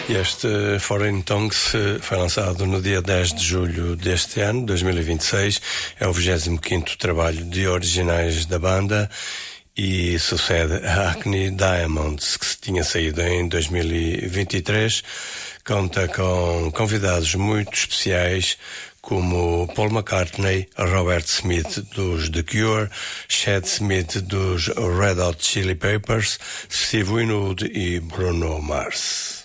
Este Foreign Tongues foi lançado no dia 10 de julho deste ano, 2026. É o 25º trabalho de originais da banda e sucede a Acne Diamonds, que tinha saído em 2023. Conta com convidados muito especiais como Paul McCartney, Robert Smith dos The Cure, Chad Smith dos Red Hot Chili Peppers, Steve Winwood e Bruno Mars.